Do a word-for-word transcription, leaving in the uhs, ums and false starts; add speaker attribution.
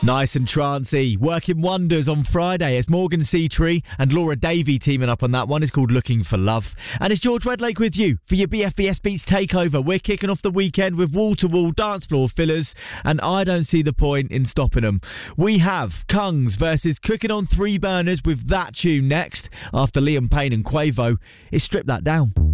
Speaker 1: Nice and trancy. Working wonders on Friday. It's Morgan Seatree and Laura Davey teaming up on that one. It's called Looking for Love. And it's George Wedlake with you for your B F B S Beats takeover. We're kicking off the weekend with wall-to-wall dance floor fillers, and I don't see the point in stopping them. We have Kungs versus Cooking on Three Burners with that tune next. After Liam Payne and Quavo, it's Strip That Down.